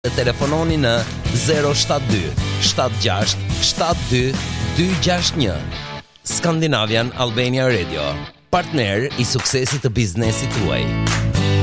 telefononi në 072 76 72 261. Scandinavian Albania Radio, partner i suksesit të biznesit tuaj.